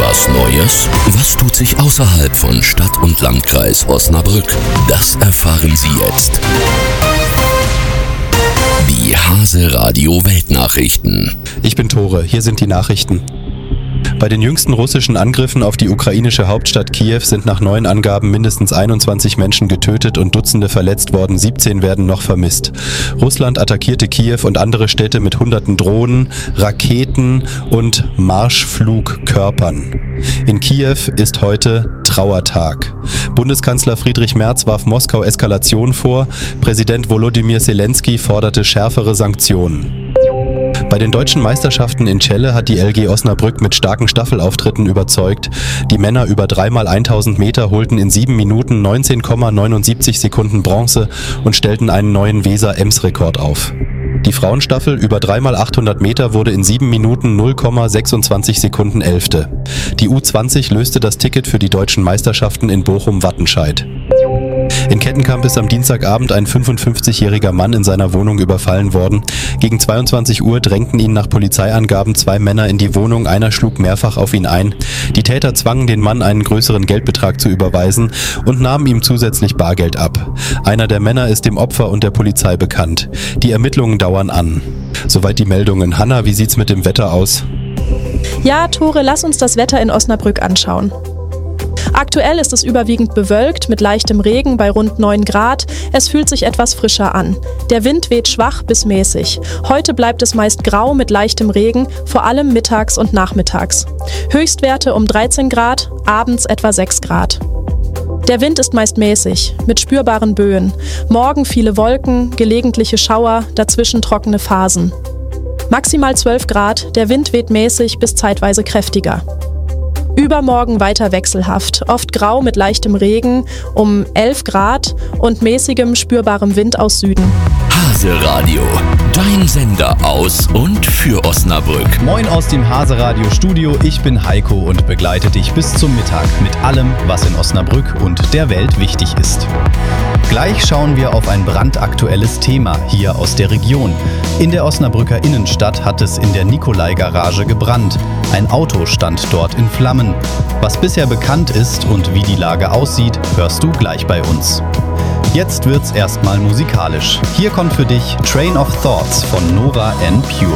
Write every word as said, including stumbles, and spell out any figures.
Was Neues? Was tut sich außerhalb von Stadt und Landkreis Osnabrück? Das erfahren Sie jetzt. Die Hase Radio Weltnachrichten. Ich bin Tore, hier sind die Nachrichten. Bei den jüngsten russischen Angriffen auf die ukrainische Hauptstadt Kiew sind nach neuen Angaben mindestens einundzwanzig Menschen getötet und Dutzende verletzt worden, siebzehn werden noch vermisst. Russland attackierte Kiew und andere Städte mit hunderten Drohnen, Raketen und Marschflugkörpern. In Kiew ist heute Trauertag. Bundeskanzler Friedrich Merz warf Moskau Eskalation vor, Präsident Volodymyr Zelensky forderte schärfere Sanktionen. Bei den deutschen Meisterschaften in Celle hat die L G Osnabrück mit starken Staffelauftritten überzeugt. Die Männer über dreimal tausend Meter holten in sieben Minuten neunzehn Komma neunundsiebzig Sekunden Bronze und stellten einen neuen Weser-Ems-Rekord auf. Die Frauenstaffel über dreimal achthundert Meter wurde in sieben Minuten null Komma sechsundzwanzig Sekunden Elfte. Die U zwanzig löste das Ticket für die deutschen Meisterschaften in Bochum-Wattenscheid. In Kettenkamp ist am Dienstagabend ein fünfundfünfzigjähriger Mann in seiner Wohnung überfallen worden. Gegen zweiundzwanzig Uhr drängten ihn nach Polizeiangaben zwei Männer in die Wohnung, einer schlug mehrfach auf ihn ein. Die Täter zwangen den Mann, einen größeren Geldbetrag zu überweisen und nahmen ihm zusätzlich Bargeld ab. Einer der Männer ist dem Opfer und der Polizei bekannt. Die Ermittlungen dauern an. Soweit die Meldungen. Hanna, wie sieht's mit dem Wetter aus? Ja, Tore, lass uns das Wetter in Osnabrück anschauen. Aktuell ist es überwiegend bewölkt mit leichtem Regen bei rund neun Grad. Es fühlt sich etwas frischer an. Der Wind weht schwach bis mäßig. Heute bleibt es meist grau mit leichtem Regen, vor allem mittags und nachmittags. Höchstwerte um dreizehn Grad, abends etwa sechs Grad. Der Wind ist meist mäßig, mit spürbaren Böen. Morgen viele Wolken, gelegentliche Schauer, dazwischen trockene Phasen. Maximal zwölf Grad, der Wind weht mäßig bis zeitweise kräftiger. Übermorgen weiter wechselhaft, oft grau mit leichtem Regen, um elf Grad und mäßigem spürbarem Wind aus Süden. Hase Radio, dein Sender aus und für Osnabrück. Moin aus dem Hase Radio Studio, ich bin Heiko und begleite dich bis zum Mittag mit allem, was in Osnabrück und der Welt wichtig ist. Gleich schauen wir auf ein brandaktuelles Thema hier aus der Region. In der Osnabrücker Innenstadt hat es in der Nikolai-Garage gebrannt. Ein Auto stand dort in Flammen. Was bisher bekannt ist und wie die Lage aussieht, hörst du gleich bei uns. Jetzt wird's erstmal musikalisch. Hier kommt für dich Train of Thoughts von Nora N. Pure.